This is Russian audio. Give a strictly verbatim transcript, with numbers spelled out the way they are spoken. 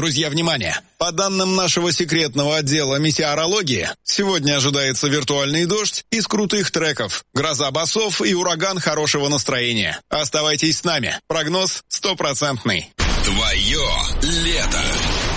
Друзья, внимание! По данным нашего секретного отдела метеорологии, сегодня ожидается виртуальный дождь из крутых треков, гроза басов и ураган хорошего настроения. Оставайтесь с нами. Прогноз стопроцентный. Твое лето.